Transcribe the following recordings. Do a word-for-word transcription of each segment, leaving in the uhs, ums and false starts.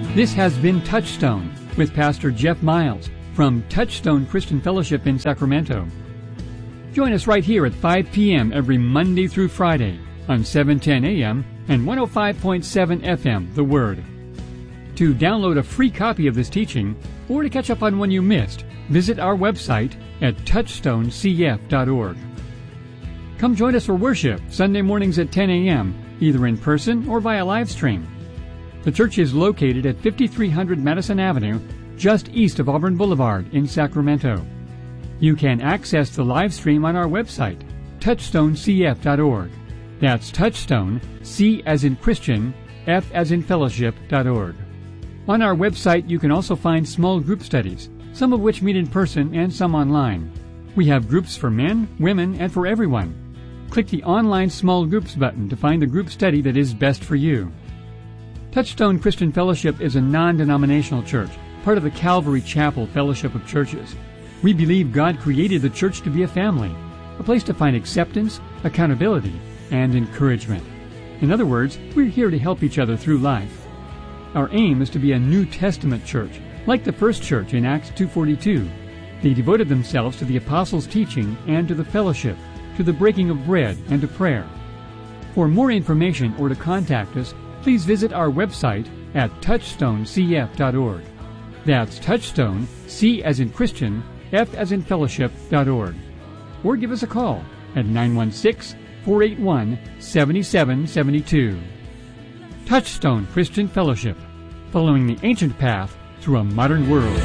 This has been Touchstone with Pastor Jeff Miles from Touchstone Christian Fellowship in Sacramento. Join us right here at five p.m. every Monday through Friday on seven ten a.m. and one oh five point seven F M, The Word. To download a free copy of this teaching or to catch up on one you missed, visit our website at touchstone c f dot org. Come join us for worship Sunday mornings at ten a.m., either in person or via live stream. The church is located at fifty-three hundred Madison Avenue, just east of Auburn Boulevard in Sacramento. You can access the live stream on our website, touchstone c f dot org. That's Touchstone, C as in Christian, F as in Fellowship dot org. On our website, you can also find small group studies, some of which meet in person and some online. We have groups for men, women, and for everyone. Click the Online Small Groups button to find the group study that is best for you. Touchstone Christian Fellowship is a non-denominational church, part of the Calvary Chapel Fellowship of Churches. We believe God created the church to be a family, a place to find acceptance, accountability, and encouragement. In other words, we're here to help each other through life. Our aim is to be a New Testament church, like the first church in Acts two forty-two. They devoted themselves to the apostles' teaching and to the fellowship, to the breaking of bread and to prayer. For more information or to contact us, please visit our website at touchstone c f dot org. That's Touchstone, C as in Christian, F as in Fellowship dot org. Or give us a call at nine one six, four eight one, seven seven seven two. Touchstone Christian Fellowship, following the ancient path through a modern world.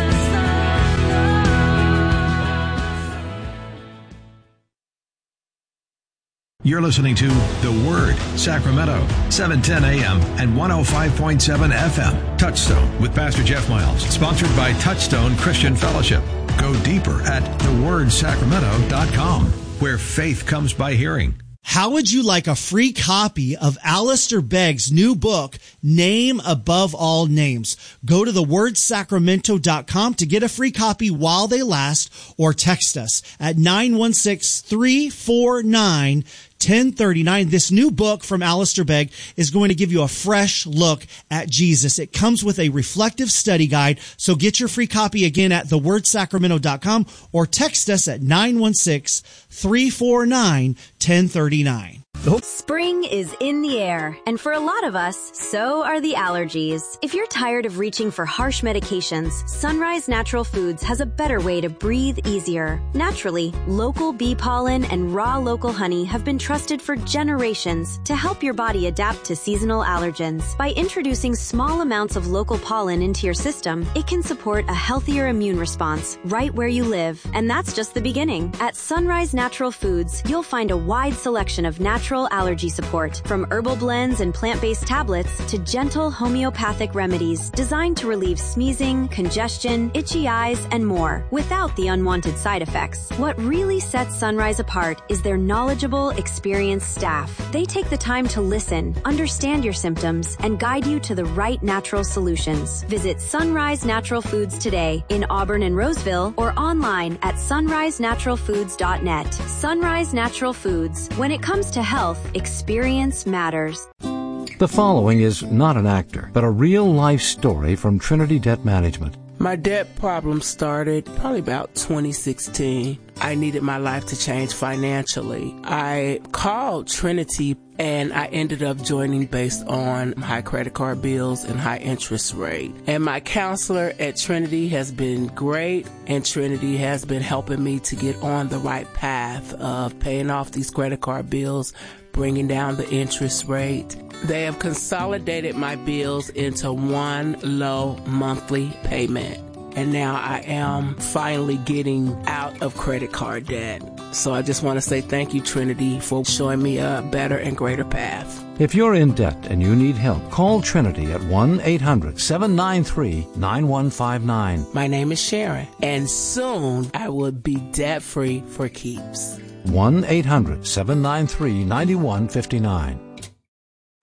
You're listening to The Word, Sacramento, seven ten a.m. and one oh five point seven F M. Touchstone with Pastor Jeff Miles, sponsored by Touchstone Christian Fellowship. Go deeper at the word sacramento dot com, where faith comes by hearing. How would you like a free copy of Alistair Begg's new book, Name Above All Names? Go to the word sacramento dot com to get a free copy while they last, or text us at nine one six, three four nine, ten thirty-nine. This new book from Alistair Begg is going to give you a fresh look at Jesus. It comes with a reflective study guide, so get your free copy again at the word sacramento dot com or text us at nine one six, three four nine, ten thirty-nine. Spring is in the air, and for a lot of us, so are the allergies. If you're tired of reaching for harsh medications, Sunrise Natural Foods has a better way to breathe easier. Naturally, local bee pollen and raw local honey have been trusted for generations to help your body adapt to seasonal allergens. By introducing small amounts of local pollen into your system, it can support a healthier immune response right where you live. And that's just the beginning. At Sunrise Natural Foods, you'll find a wide selection of natural allergy support, from herbal blends and plant-based tablets to gentle homeopathic remedies designed to relieve sneezing, congestion, itchy eyes, and more, without the unwanted side effects. What really sets Sunrise apart is their knowledgeable, experienced staff. They take the time to listen, understand your symptoms, and guide you to the right natural solutions. Visit Sunrise Natural Foods today in Auburn and Roseville, or online at sunrise natural foods dot net. Sunrise Natural Foods. When it comes to health, experience matters. The following is not an actor, but a real-life story from Trinity Debt Management. My debt problem started probably about twenty sixteen. I needed my life to change financially. I called Trinity and I ended up joining based on high credit card bills and high interest rate. And my counselor at Trinity has been great, and Trinity has been helping me to get on the right path of paying off these credit card bills, bringing down the interest rate. They have consolidated my bills into one low monthly payment. And now I am finally getting out of credit card debt. So I just want to say thank you, Trinity, for showing me a better and greater path. If you're in debt and you need help, call Trinity at one eight hundred, seven nine three, nine one five nine. My name is Sharon, and soon I will be debt-free for keeps. one eight hundred, seven nine three, nine one five nine. In a world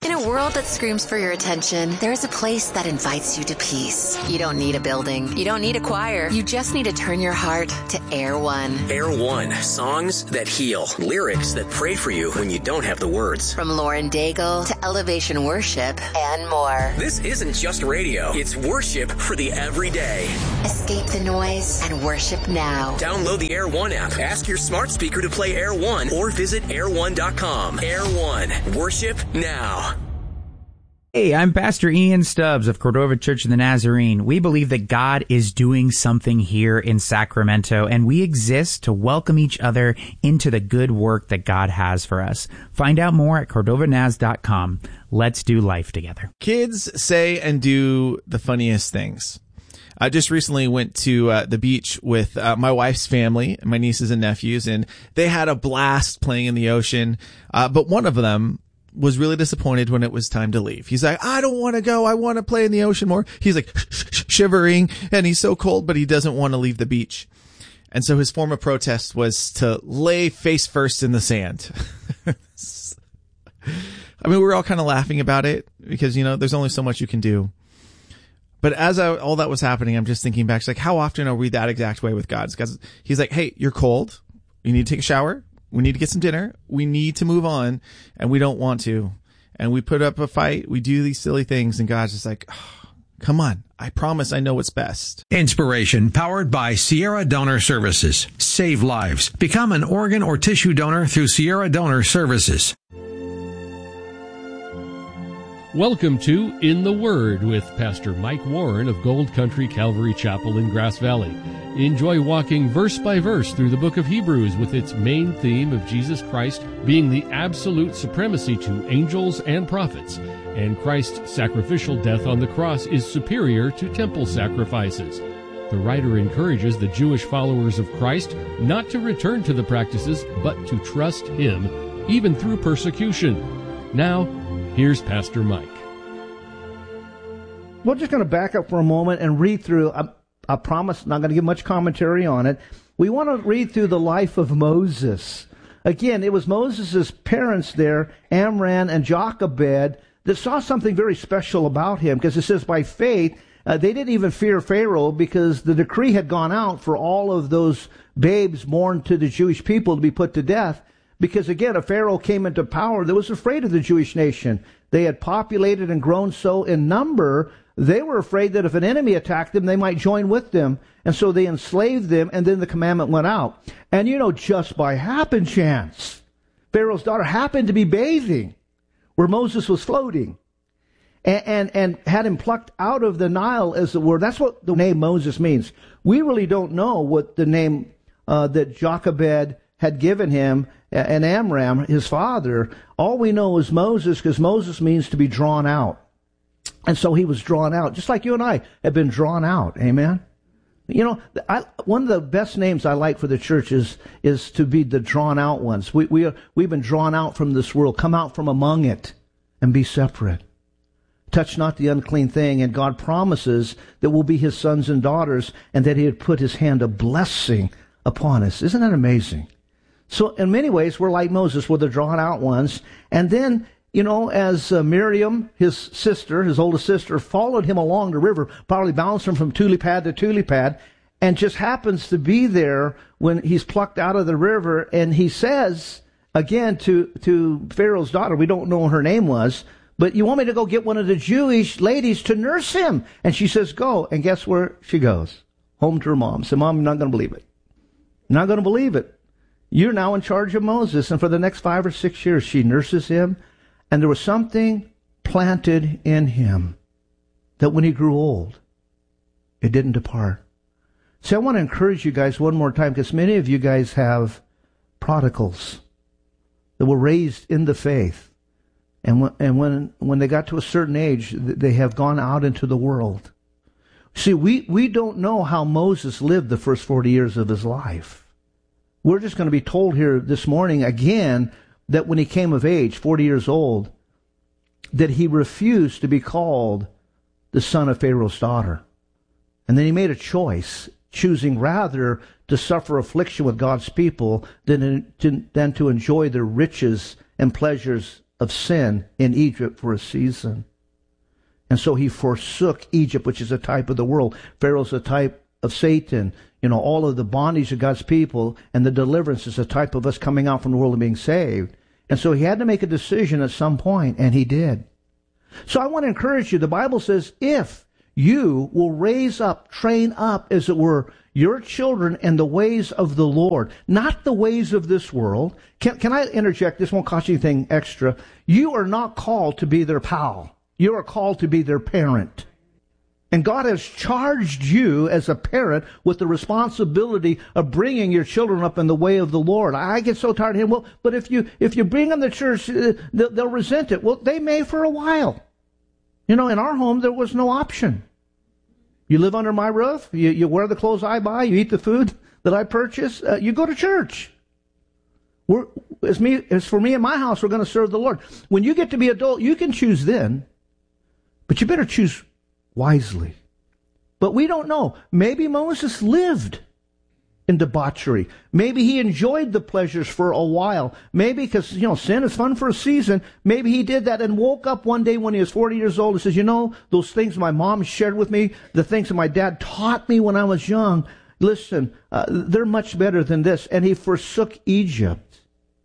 world that screams for your attention, there is a place that invites you to peace. You don't need a building. You don't need a choir. You just need to turn your heart to Air One. Air One. Songs that heal. Lyrics that pray for you when you don't have the words. From Lauren Daigle to Elevation Worship and more. This isn't just radio. It's worship for the everyday. Escape the noise and worship now. Download the Air One app. Ask your smart speaker to play Air One or visit air one dot com. Air One. Worship now. Hey, I'm Pastor Ian Stubbs of Cordova Church of the Nazarene. We believe that God is doing something here in Sacramento, and we exist to welcome each other into the good work that God has for us. Find out more at cordova naz dot com. Let's do life together. Kids say and do the funniest things. I just recently went to uh, the beach with uh, my wife's family, my nieces and nephews, and they had a blast playing in the ocean. Uh, but one of them was really disappointed when it was time to leave. He's like, I don't want to go. I want to play in the ocean more. He's like sh- sh- shivering and he's so cold, but he doesn't want to leave the beach. And so his form of protest was to lay face first in the sand. I mean, we were all kind of laughing about it because, you know, there's only so much you can do. But as I, all that was happening, I'm just thinking back, like, how often are we that exact way with God? Because he's like, hey, you're cold. You need to take a shower. We need to get some dinner. We need to move on. And we don't want to. And we put up a fight. We do these silly things. And God's just like, oh, come on. I promise I know what's best. Inspiration powered by Sierra Donor Services. Save lives. Become an organ or tissue donor through Sierra Donor Services. Welcome to In the Word with Pastor Mike Warren of Gold Country Calvary Chapel in Grass Valley. Enjoy walking verse by verse through the book of Hebrews with its main theme of Jesus Christ being the absolute supremacy to angels and prophets, and Christ's sacrificial death on the cross is superior to temple sacrifices. The writer encourages the Jewish followers of Christ not to return to the practices, but to trust Him, even through persecution. Now, here's Pastor Mike. We're just going to back up for a moment and read through, I, I promise not going to give much commentary on it. We want to read through the life of Moses. Again, it was Moses' parents there, Amram and Jochebed, that saw something very special about him, because it says by faith, uh, they didn't even fear Pharaoh because the decree had gone out for all of those babes born to the Jewish people to be put to death. Because again, a Pharaoh came into power that was afraid of the Jewish nation. They had populated and grown so in number, they were afraid that if an enemy attacked them, they might join with them. And so they enslaved them, and then the commandment went out. And you know, just by happen chance, Pharaoh's daughter happened to be bathing where Moses was floating, and, and, and had him plucked out of the Nile, as it were. That's what the name Moses means. We really don't know what the name uh, that Jochebed had given him, and Amram, his father. All we know is Moses, because Moses means to be drawn out. And so he was drawn out, just like you and I have been drawn out. Amen? You know, I, one of the best names I like for the church is, is to be the drawn out ones. We, we are, we've been drawn out from this world. Come out from among it and be separate. Touch not the unclean thing. And God promises that we'll be his sons and daughters, and that he had put his hand of blessing upon us. Isn't that amazing? So in many ways, we're like Moses, we're the drawn out ones. And then, you know, as uh, Miriam, his sister, his oldest sister, followed him along the river, probably bounced him from tule pad to tule pad, and just happens to be there when he's plucked out of the river. And he says, again, to, to Pharaoh's daughter, we don't know what her name was, but you want me to go get one of the Jewish ladies to nurse him? And she says, go. And guess where she goes? Home to her mom. So, Mom, you're not going to believe it. You're not going to believe it. You're now in charge of Moses. And for the next five or six years, she nurses him. And there was something planted in him that when he grew old, it didn't depart. So I want to encourage you guys one more time, because many of you guys have prodigals that were raised in the faith. And when, and when, when they got to a certain age, they have gone out into the world. See, we, we don't know how Moses lived the first forty years of his life. We're just going to be told here this morning again that when he came of age, forty years old, that he refused to be called the son of Pharaoh's daughter. And then he made a choice, choosing rather to suffer affliction with God's people than to, than to enjoy the riches and pleasures of sin in Egypt for a season. And so he forsook Egypt, which is a type of the world. Pharaoh's a type of Satan. You know, all of the bondage of God's people and the deliverance is a type of us coming out from the world and being saved. And so he had to make a decision at some point, and he did. So I want to encourage you. The Bible says, if you will raise up, train up, as it were, your children in the ways of the Lord, not the ways of this world. Can, can I interject? This won't cost you anything extra. You are not called to be their pal. You are called to be their parent. And God has charged you as a parent with the responsibility of bringing your children up in the way of the Lord. I get so tired of him. Well, but if you if you bring them to church, uh, they'll, they'll resent it. Well, they may for a while. You know, in our home, there was no option. You live under my roof. You, you wear the clothes I buy. You eat the food that I purchase. Uh, you go to church. We're, as, me, as for me and my house, we're going to serve the Lord. When you get to be adult, you can choose then, but you better choose wisely. But we don't know. Maybe Moses lived in debauchery. Maybe he enjoyed the pleasures for a while. Maybe because, you know, sin is fun for a season. Maybe he did that and woke up one day when he was forty years old and says, you know, those things my mom shared with me, the things that my dad taught me when I was young, listen, uh, they're much better than this. And he forsook Egypt.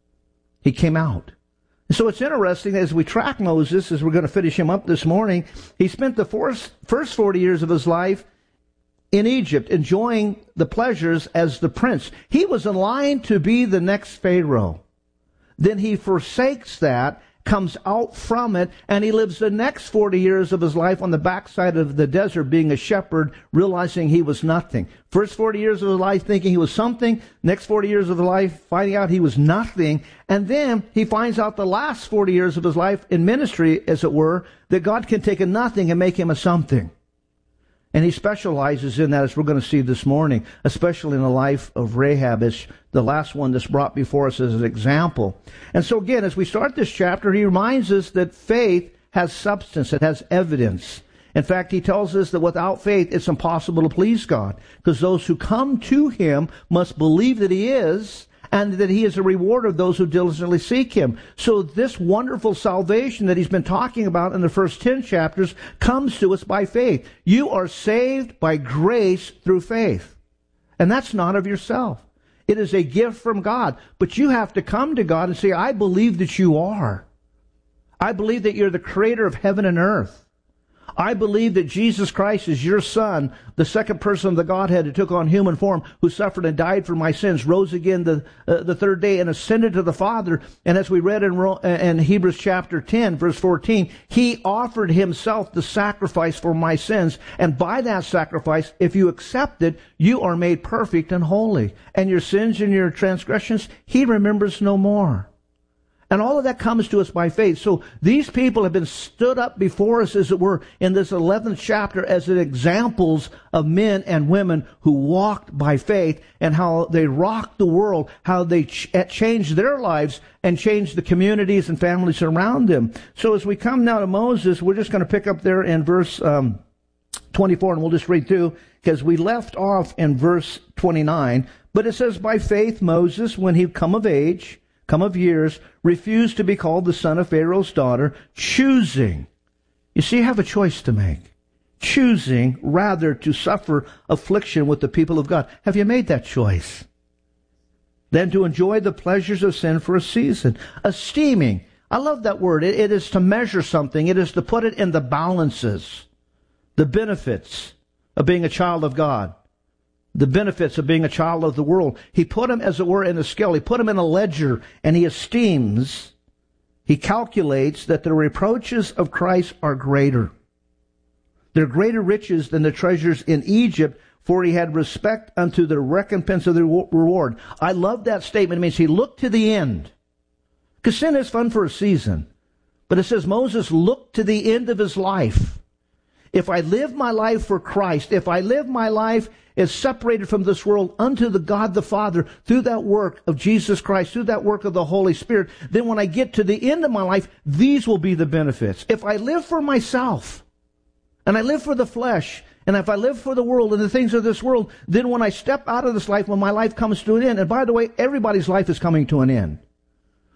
He came out. So it's interesting as we track Moses, as we're going to finish him up this morning, he spent the first, first forty years of his life in Egypt, enjoying the pleasures as the prince. He was in line to be the next Pharaoh. Then he forsakes that, comes out from it, and he lives the next forty years of his life on the backside of the desert being a shepherd, realizing he was nothing. First forty years of his life thinking he was something, next forty years of his life finding out he was nothing, and then he finds out the last forty years of his life in ministry, as it were, that God can take a nothing and make him a something. And he specializes in that, as we're going to see this morning, especially in the life of Rahab, as the last one that's brought before us as an example. And so again, as we start this chapter, he reminds us that faith has substance, it has evidence. In fact, he tells us that without faith, it's impossible to please God, because those who come to him must believe that he is, and that he is a rewarder of those who diligently seek him. So this wonderful salvation that he's been talking about in the first ten chapters comes to us by faith. You are saved by grace through faith. And that's not of yourself. It is a gift from God. But you have to come to God and say, I believe that you are. I believe that you're the creator of heaven and earth. I believe that Jesus Christ is your Son, the second person of the Godhead who took on human form, who suffered and died for my sins, rose again the uh, the third day and ascended to the Father. And as we read in, in Hebrews chapter ten, verse fourteen, he offered himself the sacrifice for my sins. And by that sacrifice, if you accept it, you are made perfect and holy. And your sins and your transgressions, he remembers no more. And all of that comes to us by faith. So these people have been stood up before us, as it were, in this eleventh chapter as examples of men and women who walked by faith and how they rocked the world, how they ch- changed their lives and changed the communities and families around them. So as we come now to Moses, we're just going to pick up there in verse um, twenty-four, and we'll just read through, because we left off in verse twenty-nine. But it says, by faith Moses, when he come of age, come of years, refused to be called the son of Pharaoh's daughter, choosing. You see, you have a choice to make. Choosing rather to suffer affliction with the people of God. Have you made that choice? Than to enjoy the pleasures of sin for a season. Esteeming. I love that word. It, it is to measure something. It is to put it in the balances. The benefits of being a child of God. The benefits of being a child of the world. He put them, as it were, in a scale. He put them in a ledger, and he esteems, he calculates that the reproaches of Christ are greater. They're greater riches than the treasures in Egypt, for he had respect unto the recompense of the reward. I love that statement. It means he looked to the end. Because sin is fun for a season. But it says Moses looked to the end of his life. If I live my life for Christ, if I live my life as separated from this world unto the God the Father through that work of Jesus Christ, through that work of the Holy Spirit, then when I get to the end of my life, these will be the benefits. If I live for myself, and I live for the flesh, and if I live for the world and the things of this world, then when I step out of this life, when my life comes to an end, and by the way, everybody's life is coming to an end.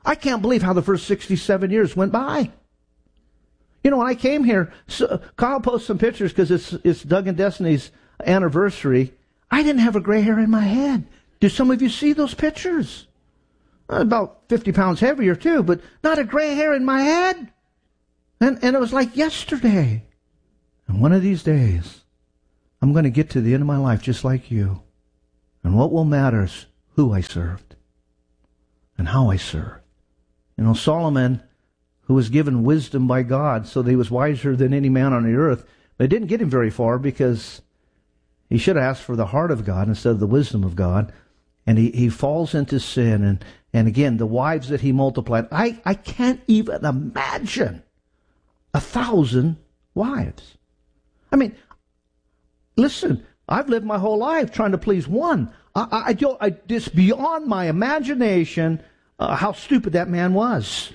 I can't believe how the first sixty-seven years went by. You know, when I came here, so, Kyle posted some pictures because it's, it's Doug and Destiny's anniversary. I didn't have a gray hair in my head. Do some of you see those pictures? About fifty pounds heavier too, but not a gray hair in my head. And, and it was like yesterday. And one of these days, I'm going to get to the end of my life just like you. And what will matter is who I served and how I served. You know, Solomon, who was given wisdom by God, so that he was wiser than any man on the earth, but it didn't get him very far because he should have asked for the heart of God instead of the wisdom of God. And he, he falls into sin. And, and again, the wives that he multiplied, I, I can't even imagine a thousand wives. I mean, listen, I've lived my whole life trying to please one. I, I, I don't, I, it's beyond my imagination uh, how stupid that man was.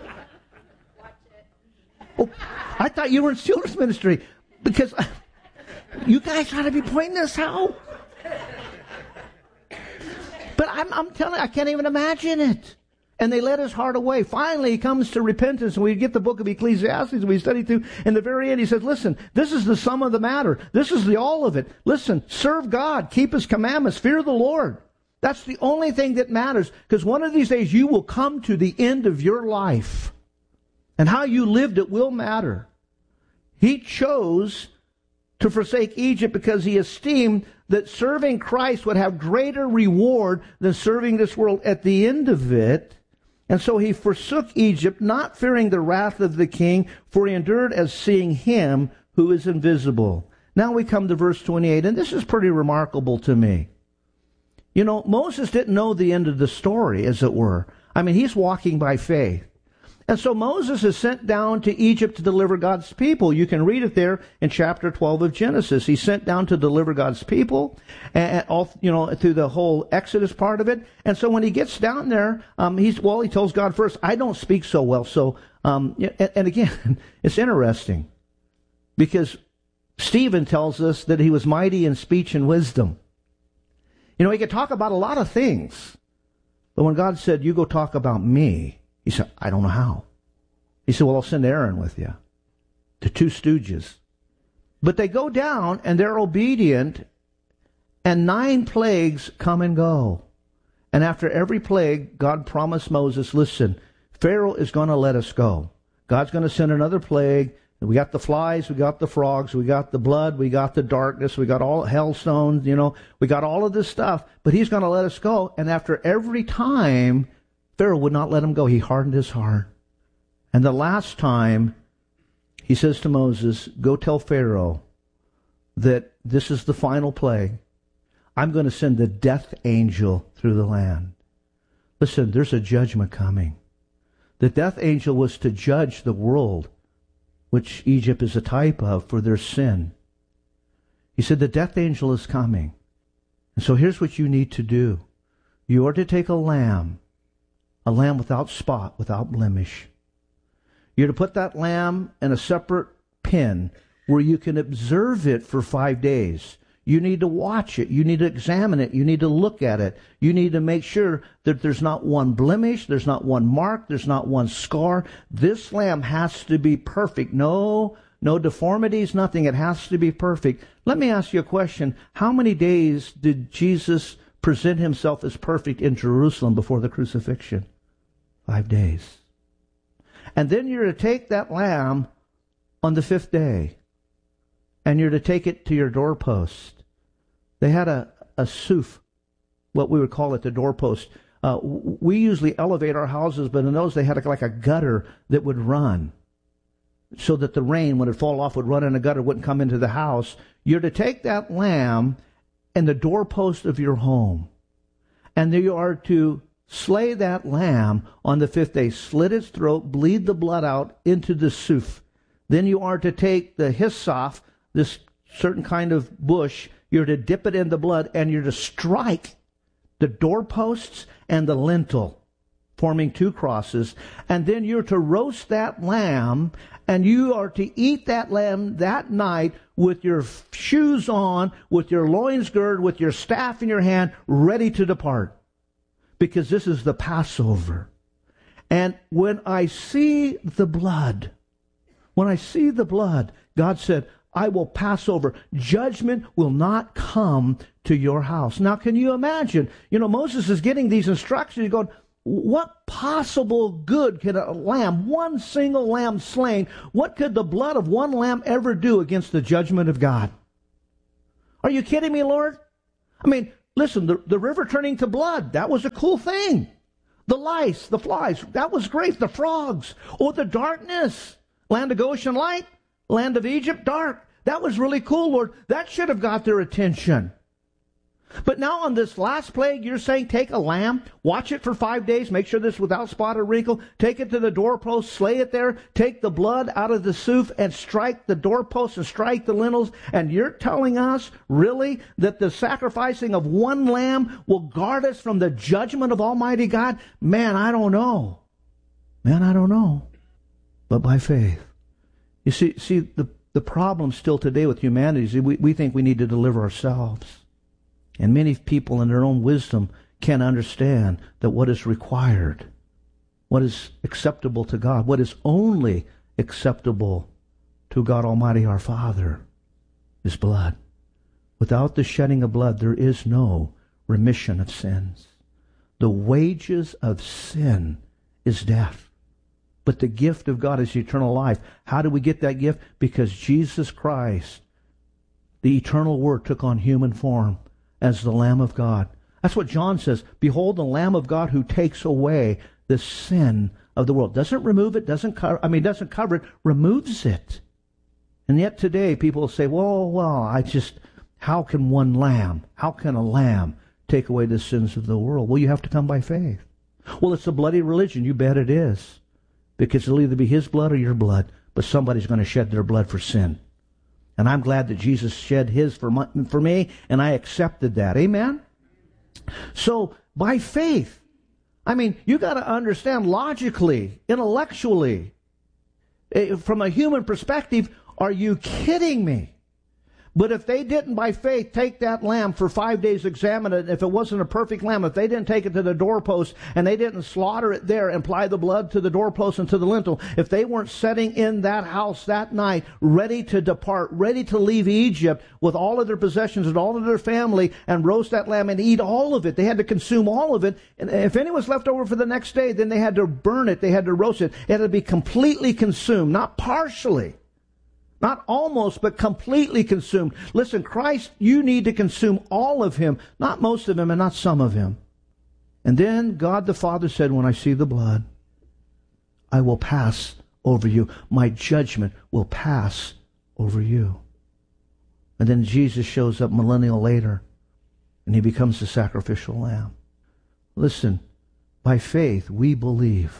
Oh, I thought you were in children's ministry because you guys ought to be pointing this out. But I'm, I'm telling you, I can't even imagine it. And they led his heart away. Finally, he comes to repentance, and we get the book of Ecclesiastes, and we study through. In the very end, he says, listen, this is the sum of the matter. This is the all of it. Listen, serve God, keep his commandments, fear the Lord. That's the only thing that matters, because one of these days you will come to the end of your life. And how you lived it will matter. He chose to forsake Egypt because he esteemed that serving Christ would have greater reward than serving this world at the end of it. And so he forsook Egypt, not fearing the wrath of the king, for he endured as seeing him who is invisible. Now we come to verse twenty-eight, and this is pretty remarkable to me. You know, Moses didn't know the end of the story, as it were. I mean, he's walking by faith. And so Moses is sent down to Egypt to deliver God's people. You can read it there in chapter twelve of Genesis. He's sent down to deliver God's people, and all, you know, through the whole Exodus part of it. And so when he gets down there, um, he's well, he tells God first, "I don't speak so well." So, um, and, and again, it's interesting because Stephen tells us that he was mighty in speech and wisdom. You know, he could talk about a lot of things, but when God said, "You go talk about me," he said, "I don't know how." He said, "Well, I'll send Aaron with you." The two stooges. But they go down and they're obedient, and nine plagues come and go. And after every plague, God promised Moses, listen, Pharaoh is going to let us go. God's going to send another plague. We got the flies, we got the frogs, we got the blood, we got the darkness, we got all hailstones, you know, we got all of this stuff, but he's going to let us go. And after every time, Pharaoh would not let him go. He hardened his heart. And the last time, he says to Moses, "Go tell Pharaoh that this is the final plague. I'm going to send the death angel through the land." Listen, there's a judgment coming. The death angel was to judge the world, which Egypt is a type of, for their sin. He said, the death angel is coming. And so here's what you need to do. You are to take a lamb, a lamb without spot, without blemish. You're to put that lamb in a separate pen where you can observe it for five days. You need to watch it. You need to examine it. You need to look at it. You need to make sure that there's not one blemish, there's not one mark, there's not one scar. This lamb has to be perfect. No, no deformities, nothing. It has to be perfect. Let me ask you a question. How many days did Jesus present himself as perfect in Jerusalem before the crucifixion? Five days. And then you're to take that lamb on the fifth day, and you're to take it to your doorpost. They had a, a suf, what we would call it, the doorpost. Uh, we usually elevate our houses, but in those they had like a gutter that would run, so that the rain, when it fall off, would run in a gutter, wouldn't come into the house. You're to take that lamb and the doorpost of your home, and you are to slay that lamb on the fifth day, slit its throat, bleed the blood out into the suf. Then you are to take the hyssop, this certain kind of bush, you're to dip it in the blood, and you're to strike the doorposts and the lintel, forming two crosses. And then you're to roast that lamb, and you are to eat that lamb that night with your shoes on, with your loins girded, with your staff in your hand, ready to depart. Because this is the Passover. And when I see the blood, when I see the blood, God said, I will pass over. Judgment will not come to your house. Now, can you imagine? You know, Moses is getting these instructions. He's going, what possible good can a lamb, one single lamb slain, what could the blood of one lamb ever do against the judgment of God? Are you kidding me, Lord? I mean, listen, the, the river turning to blood, that was a cool thing. The lice, the flies, that was great. The frogs, oh, the darkness. Land of Goshen, light. Land of Egypt, dark. That was really cool, Lord. That should have got their attention. But now on this last plague, you're saying take a lamb, watch it for five days, make sure this without spot or wrinkle, take it to the doorpost, slay it there, take the blood out of the souf and strike the doorpost and strike the lintels. And you're telling us, really, that the sacrificing of one lamb will guard us from the judgment of Almighty God? Man, I don't know. Man, I don't know. But by faith. You see, see the, the problem still today with humanity is we, we think we need to deliver ourselves. And many people in their own wisdom can't understand that what is required, what is acceptable to God, what is only acceptable to God Almighty our Father is blood. Without the shedding of blood, there is no remission of sins. The wages of sin is death. But the gift of God is eternal life. How do we get that gift? Because Jesus Christ, the eternal Word, took on human form as the Lamb of God. That's what John says. Behold, the Lamb of God who takes away the sin of the world. Doesn't remove it, doesn't cover, I mean, doesn't cover it, removes it. And yet today people say, well, well, I just, how can one lamb, how can a lamb take away the sins of the world? Well, you have to come by faith. Well, it's a bloody religion. You bet it is. Because it'll either be his blood or your blood, but somebody's going to shed their blood for sin. And I'm glad that Jesus shed his for, my, for me, and I accepted that. Amen? So, by faith, I mean, you got to understand logically, intellectually, from a human perspective, are you kidding me? But if they didn't, by faith, take that lamb for five days, examine it, if it wasn't a perfect lamb, if they didn't take it to the doorpost and they didn't slaughter it there and apply the blood to the doorpost and to the lintel, if they weren't sitting in that house that night, ready to depart, ready to leave Egypt with all of their possessions and all of their family and roast that lamb and eat all of it, they had to consume all of it. And if any was left over for the next day, then they had to burn it, they had to roast it. It had to be completely consumed, not partially. Not almost, but completely consumed. Listen, Christ, you need to consume all of him, not most of him and not some of him. And then God the Father said, when I see the blood, I will pass over you. My judgment will pass over you. And then Jesus shows up millennial later, and he becomes the sacrificial lamb. Listen, by faith, we believe.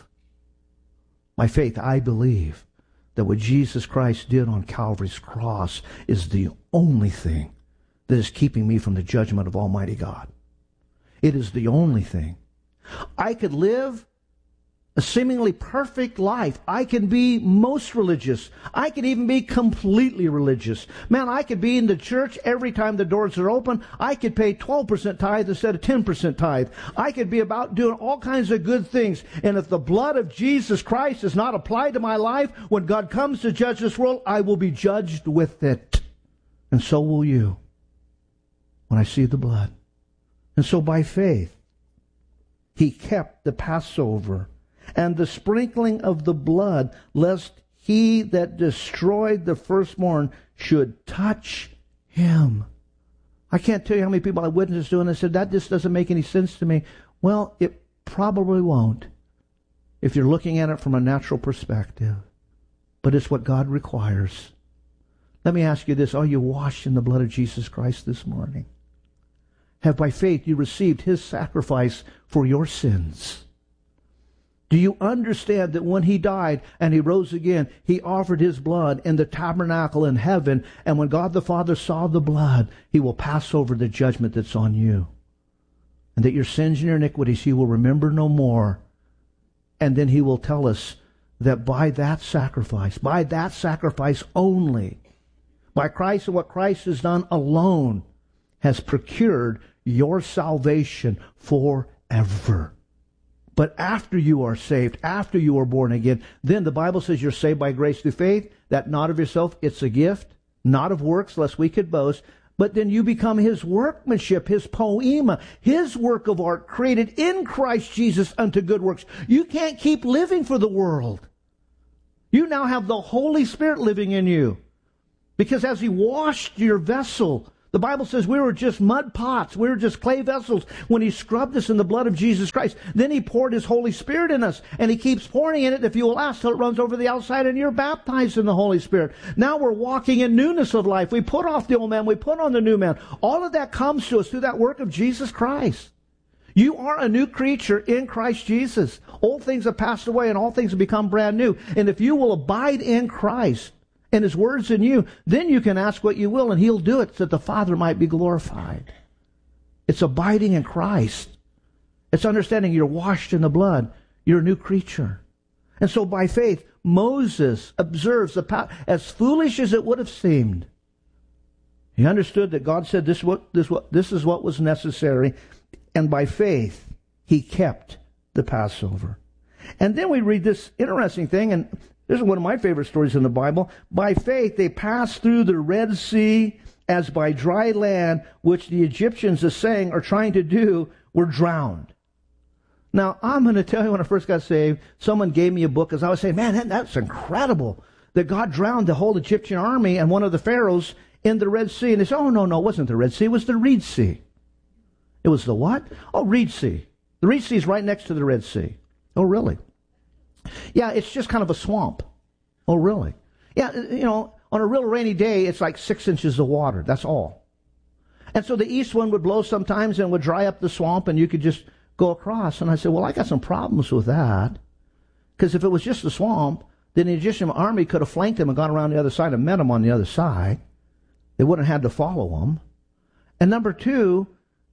By faith, I believe that what Jesus Christ did on Calvary's cross is the only thing that is keeping me from the judgment of Almighty God. It is the only thing. I could live a seemingly perfect life. I can be most religious. I could even be completely religious. Man, I could be in the church every time the doors are open. I could pay twelve percent tithe instead of ten percent tithe. I could be about doing all kinds of good things. And if the blood of Jesus Christ is not applied to my life, when God comes to judge this world, I will be judged with it. And so will you when I see the blood. And so by faith, he kept the Passover and the sprinkling of the blood, lest he that destroyed the firstborn should touch him. I can't tell you how many people I witnessed to, and I said, that just doesn't make any sense to me. Well, it probably won't if you're looking at it from a natural perspective. But it's what God requires. Let me ask you this. Are you washed in the blood of Jesus Christ this morning? Have by faith you received his sacrifice for your sins? Do you understand that when he died and he rose again, he offered his blood in the tabernacle in heaven, and when God the Father saw the blood, he will pass over the judgment that's on you, and that your sins and your iniquities he will remember no more. And then he will tell us that by that sacrifice, by that sacrifice only, by Christ and what Christ has done alone, has procured your salvation forever. But after you are saved, after you are born again, then the Bible says you're saved by grace through faith, that not of yourself, it's a gift, not of works, lest we could boast. But then you become his workmanship, his poema, his work of art, created in Christ Jesus unto good works. You can't keep living for the world. You now have the Holy Spirit living in you. Because as he washed your vessel, the Bible says we were just mud pots. We were just clay vessels when he scrubbed us in the blood of Jesus Christ. Then he poured his Holy Spirit in us. And he keeps pouring in it, if you will ask, till it runs over the outside and you're baptized in the Holy Spirit. Now we're walking in newness of life. We put off the old man. We put on the new man. All of that comes to us through that work of Jesus Christ. You are a new creature in Christ Jesus. Old things have passed away and all things have become brand new. And if you will abide in Christ, and his words in you, then you can ask what you will, and he'll do it so that the Father might be glorified. It's abiding in Christ. It's understanding you're washed in the blood. You're a new creature. And so by faith, Moses observes the power, as foolish as it would have seemed. He understood that God said this, what, this, what, this is what was necessary, and by faith, he kept the Passover. And then we read this interesting thing, and this is one of my favorite stories in the Bible. By faith, they passed through the Red Sea as by dry land, which the Egyptians, as saying, are trying to do, were drowned. Now, I'm going to tell you, when I first got saved, someone gave me a book, as I was saying, man, that, that's incredible, that God drowned the whole Egyptian army and one of the pharaohs in the Red Sea. And they said, oh, no, no, it wasn't the Red Sea, it was the Reed Sea. It was the what? Oh, Reed Sea. The Reed Sea is right next to the Red Sea. Oh, really? Yeah, it's just kind of a swamp. Oh, really? Yeah, you know, on a real rainy day, it's like six inches of water. That's all. And so the east wind would blow sometimes and would dry up the swamp, and you could just go across. And I said, well, I got some problems with that. Because if it was just a swamp, then the Egyptian army could have flanked them and gone around the other side and met them on the other side. They wouldn't have had to follow them. And number two,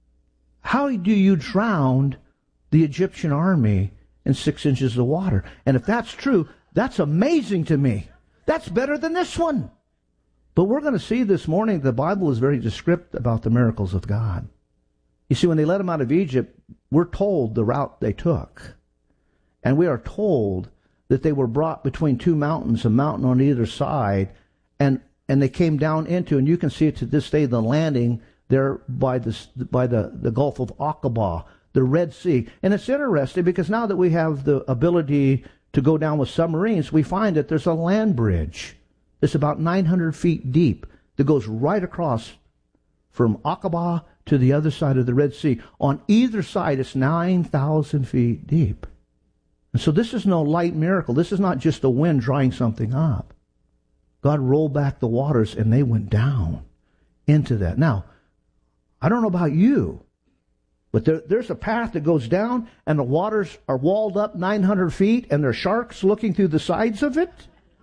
how do you drown the Egyptian army in six inches of water? And if that's true, that's amazing to me. That's better than this one. But we're going to see this morning the Bible is very descriptive about the miracles of God. You see, when they let them out of Egypt, we're told the route they took. And we are told that they were brought between two mountains, a mountain on either side, and, and they came down into, and you can see it to this day, the landing there by the, by the, the Gulf of Aqaba, the Red Sea. And it's interesting because now that we have the ability to go down with submarines, we find that there's a land bridge that's about nine hundred feet deep that goes right across from Aqaba to the other side of the Red Sea. On either side, it's nine thousand feet deep. And so this is no light miracle. This is not just the wind drying something up. God rolled back the waters and they went down into that. Now, I don't know about you, but there, there's a path that goes down, and the waters are walled up nine hundred feet, and there are sharks looking through the sides of it.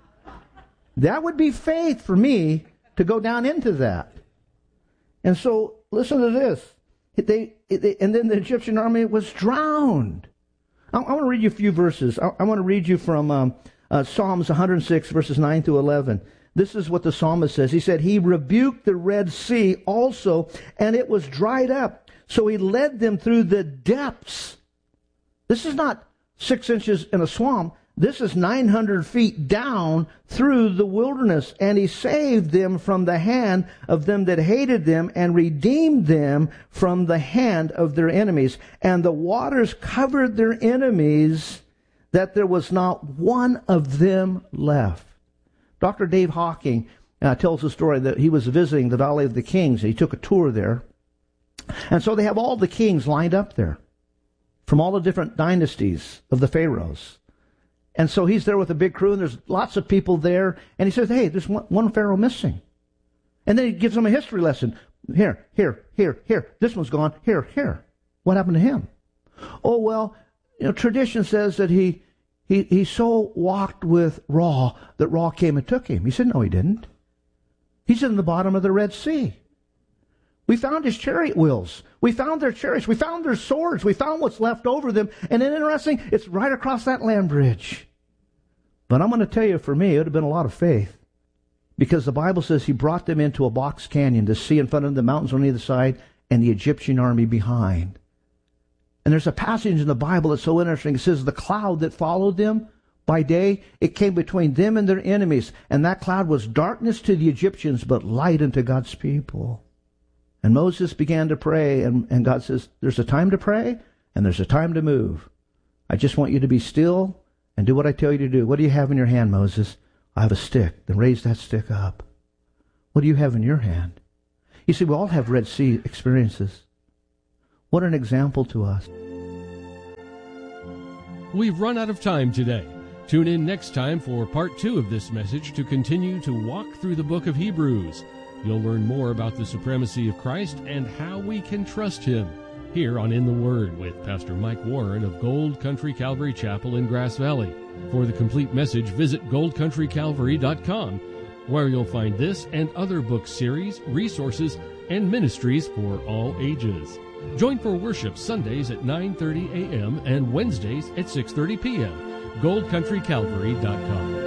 That would be faith for me to go down into that. And so, listen to this. They, they, and then the Egyptian army was drowned. I, I want to read you a few verses. I, I want to read you from um, uh, Psalms one hundred six, verses nine through eleven. This is what the psalmist says. He said, he rebuked the Red Sea also, and it was dried up. So he led them through the depths. This is not six inches in a swamp. This is nine hundred feet down through the wilderness. And he saved them from the hand of them that hated them and redeemed them from the hand of their enemies. And the waters covered their enemies that there was not one of them left. Doctor Dave Hawking uh, tells a story that he was visiting the Valley of the Kings. He took a tour there. And so they have all the kings lined up there from all the different dynasties of the pharaohs. And so he's there with a big crew, and there's lots of people there. And he says, hey, there's one, one pharaoh missing. And then he gives them a history lesson. Here, here, here, here. This one's gone. Here, here. What happened to him? Oh, well, you know, tradition says that he, he, he so walked with Ra that Ra came and took him. He said, no, he didn't. He's in the bottom of the Red Sea. We found his chariot wheels. We found their chariots. We found their swords. We found what's left over them. And then interesting, it's right across that land bridge. But I'm going to tell you, for me, it would have been a lot of faith. Because the Bible says he brought them into a box canyon, the sea in front of them, the mountains on either side, and the Egyptian army behind. And there's a passage in the Bible that's so interesting. It says the cloud that followed them by day, it came between them and their enemies. And that cloud was darkness to the Egyptians, but light unto God's people. And Moses began to pray, and, and God says, there's a time to pray, and there's a time to move. I just want you to be still and do what I tell you to do. What do you have in your hand, Moses? I have a stick. Then raise that stick up. What do you have in your hand? You see, we all have Red Sea experiences. What an example to us. We've run out of time today. Tune in next time for part two of this message to continue to walk through the book of Hebrews. You'll learn more about the supremacy of Christ and how we can trust Him here on In the Word with Pastor Mike Warren of Gold Country Calvary Chapel in Grass Valley. For the complete message, visit gold country calvary dot com, where you'll find this and other book series, resources, and ministries for all ages. Join for worship Sundays at nine thirty a.m. and Wednesdays at six thirty p.m. gold country calvary dot com.